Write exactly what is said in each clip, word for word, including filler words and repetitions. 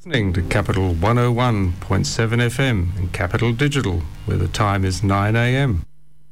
Listening to Capital one oh one point seven F M and Capital Digital, where the time is nine a m.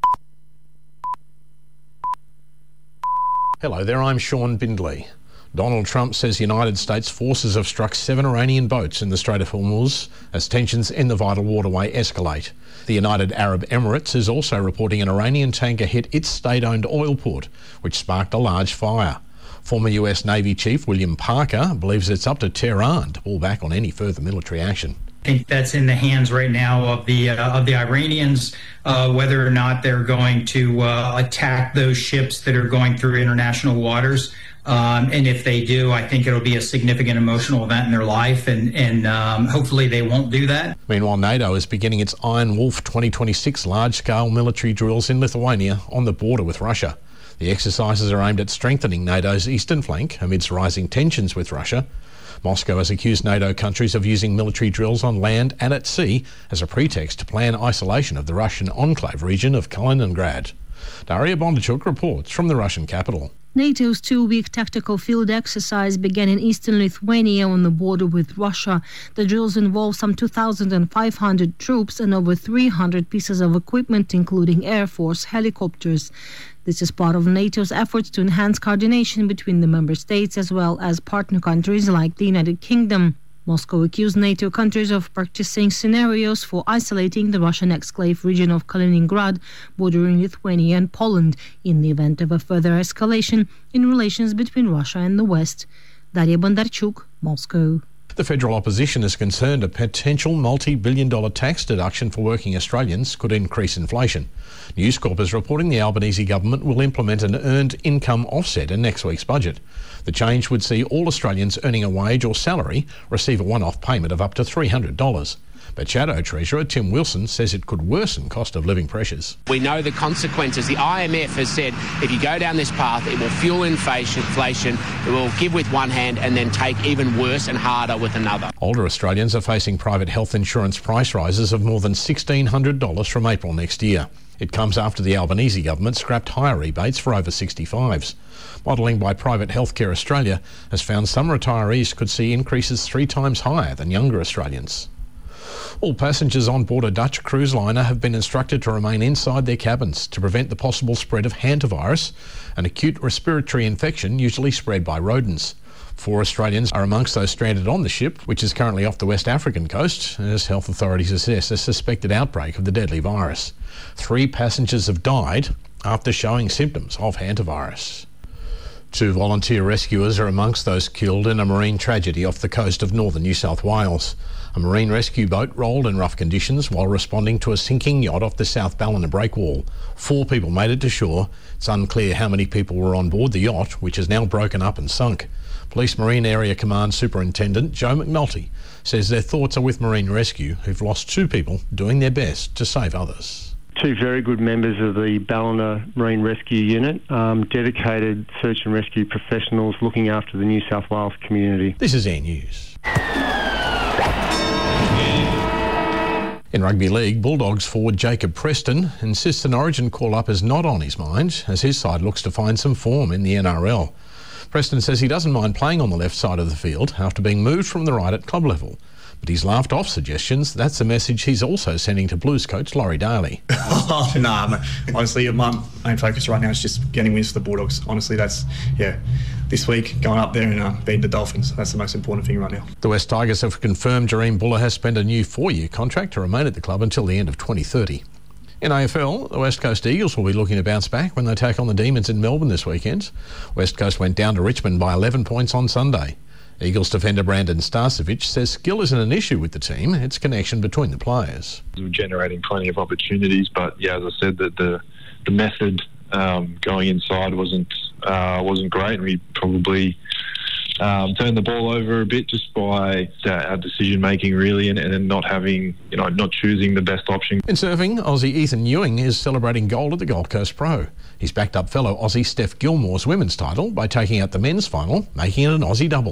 Hello there, I'm Sean Bindley. Donald Trump says United States forces have struck seven Iranian boats in the Strait of Hormuz as tensions in the vital waterway escalate. The United Arab Emirates is also reporting an Iranian tanker hit its state-owned oil port, which sparked a large fire. Former U S Navy Chief William Parker believes it's up to Tehran to pull back on any further military action. I think that's in the hands right now of the uh, of the Iranians, uh, whether or not they're going to uh, attack those ships that are going through international waters. Um, and if they do, I think it'll be a significant emotional event in their life, and, and um, hopefully they won't do that. Meanwhile, NATO is beginning its Iron Wolf twenty twenty-six large-scale military drills in Lithuania on the border with Russia. The exercises are aimed at strengthening NATO's eastern flank amidst rising tensions with Russia. Moscow has accused NATO countries of using military drills on land and at sea as a pretext to plan isolation of the Russian enclave region of Kaliningrad. Daria Bondarchuk reports from the Russian capital. NATO's two-week tactical field exercise began in eastern Lithuania on the border with Russia. The drills involve some two thousand five hundred troops and over three hundred pieces of equipment, including Air Force helicopters. This is part of NATO's efforts to enhance coordination between the member states as well as partner countries like the United Kingdom. Moscow accused NATO countries of practicing scenarios for isolating the Russian exclave region of Kaliningrad, bordering Lithuania and Poland, in the event of a further escalation in relations between Russia and the West. Daria Bondarchuk, Moscow. The federal opposition is concerned a potential multi-billion dollar tax deduction for working Australians could increase inflation. News Corp is reporting the Albanese government will implement an earned income offset in next week's budget. The change would see all Australians earning a wage or salary receive a one-off payment of up to three hundred dollars. But Shadow Treasurer Tim Wilson says it could worsen cost of living pressures. We know the consequences. The I M F has said if you go down this path, it will fuel inflation, it will give with one hand and then take even worse and harder with another. Older Australians are facing private health insurance price rises of more than sixteen hundred dollars from April next year. It comes after the Albanese government scrapped higher rebates for over sixty-fives. Modelling by Private Healthcare Australia has found some retirees could see increases three times higher than younger Australians. All passengers on board a Dutch cruise liner have been instructed to remain inside their cabins to prevent the possible spread of hantavirus, an acute respiratory infection usually spread by rodents. Four Australians are amongst those stranded on the ship, which is currently off the West African coast, as health authorities assess a suspected outbreak of the deadly virus. Three passengers have died after showing symptoms of hantavirus. Two volunteer rescuers are amongst those killed in a marine tragedy off the coast of northern New South Wales. A marine rescue boat rolled in rough conditions while responding to a sinking yacht off the South Ballina breakwall. Four people made it to shore. It's unclear how many people were on board the yacht, which is now broken up and sunk. Police Marine Area Command Superintendent Joe McNulty says their thoughts are with Marine Rescue, who've lost two people doing their best to save others. Two very good members of the Ballina Marine Rescue Unit, um, dedicated search and rescue professionals looking after the New South Wales community. This is Air News. In rugby league, Bulldogs forward Jacob Preston insists an Origin call-up is not on his mind as his side looks to find some form in the N R L. Preston says he doesn't mind playing on the left side of the field after being moved from the right at club level. But he's laughed off suggestions. That's a message he's also sending to Blues coach Laurie Daly. Oh, nah, honestly, my main focus right now is just getting wins for the Bulldogs. Honestly, that's, yeah, this week, going up there and uh, beating the Dolphins. That's the most important thing right now. The West Tigers have confirmed Jareem Buller has spent a new four-year contract to remain at the club until the end of twenty thirty. In A F L, the West Coast Eagles will be looking to bounce back when they take on the Demons in Melbourne this weekend. West Coast went down to Richmond by eleven points on Sunday. Eagles defender Brandon Starcevic says skill isn't an issue with the team, it's connection between the players. We're generating plenty of opportunities, but yeah, as I said, that the the method um, going inside wasn't uh, wasn't great, and we probably um, turned the ball over a bit just by uh, our decision making, really, and, and then not having, you know, not choosing the best option. In surfing, Aussie Ethan Ewing is celebrating gold at the Gold Coast Pro. He's backed up fellow Aussie Steph Gilmore's women's title by taking out the men's final, making it an Aussie double.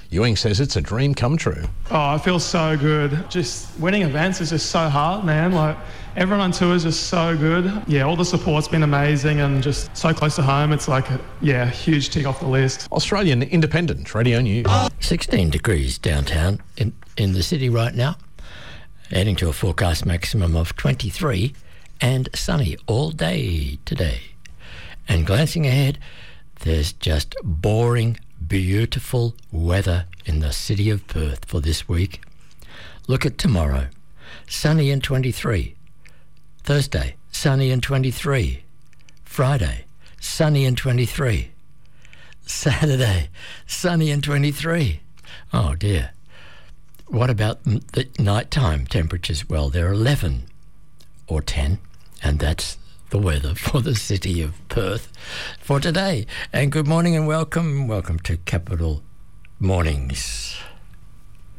Ewing says it's a dream come true. Oh, I feel so good. Just winning events is just so hard, man. Like, everyone on tour is just so good. Yeah, all the support's been amazing and just so close to home. It's like, a, yeah, huge tick off the list. Australian Independent Radio News. sixteen degrees downtown in, in the city right now, heading to a forecast maximum of twenty-three and sunny all day today. And glancing ahead, there's just boring, beautiful weather in the city of Perth for this week. Look at tomorrow, sunny and twenty-three. Thursday, sunny and twenty-three. Friday, sunny and twenty-three. Saturday, sunny and twenty-three. Oh dear. What about the nighttime temperatures? Well, they're eleven or ten, and that's the weather for the city of Perth for today. And good morning and welcome. Welcome to Capital Mornings.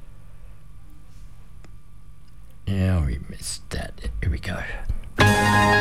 Yeah, we missed that. Here we go.